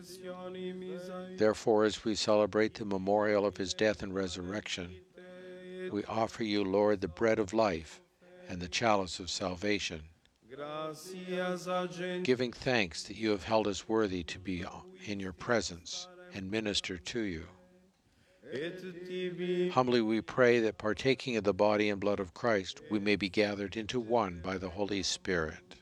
Therefore, as we celebrate the memorial of his death and resurrection, we offer you, Lord, the bread of life and the chalice of salvation, giving thanks that you have held us worthy to be in your presence and minister to you. Humbly we pray that, partaking of the body and blood of Christ, we may be gathered into one by the Holy Spirit.